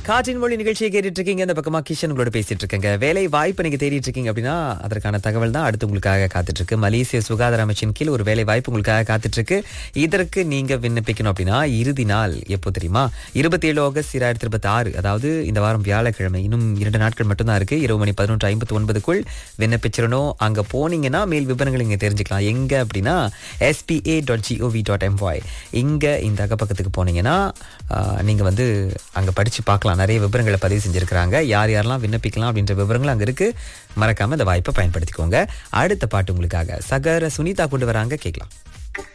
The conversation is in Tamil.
காற்றின் மொழி நிகழ்ச்சியை கேட்டுட்டு இருக்கீங்க. இந்த பக்கமா கிஷன் உங்களோட பேசிட்டு இருக்கேங்க. வேலை வாய்ப்பு நீங்க தேடிட்டு இருக்கீங்க அப்படின்னா அதற்கான தகவல் தான் அடுத்து உங்களுக்காக காத்துட்டு இருக்கு. மலேசிய சுகாதார அமைச்சின் கீழ் ஒரு வேலை வாய்ப்பு உங்களுக்காக காத்துட்டு இருக்கு. இதற்கு நீங்க விண்ணப்பிக்கணும் அப்படின்னா இறுதி நாள் எப்போ தெரியுமா? 27 ஆகஸ்ட் 2026, அதாவது இந்த வாரம் வியாழக்கிழமை. இன்னும் 2 நாட்கள் மட்டும்தான் இருக்கு. இரவு மணி 11:59க்குள் விண்ணப்பிச்சிடணும். அங்க போனீங்கன்னா மேல் விவரங்கள் இங்க தெரிஞ்சுக்கலாம். எங்க அப்படின்னா spa.gov.my. இங்க இந்த அகப்பக்கத்துக்கு போனீங்கன்னா நீங்க வந்து அங்க படிச்சு பார்க்கலாம். நிறைய விவரங்களை பதிவு செஞ்சிருக்கிறாங்க. யார் யாரெல்லாம் விண்ணப்பிக்கலாம் அப்படின்ற விவரங்கள் அங்க இருக்கு. மறக்காம இந்த வாய்ப்பை பயன்படுத்திக்கோங்க. அடுத்த பாட்டு உங்களுக்காக சகர சுனிதா கொண்டு வராங்க, கேட்கலாம்.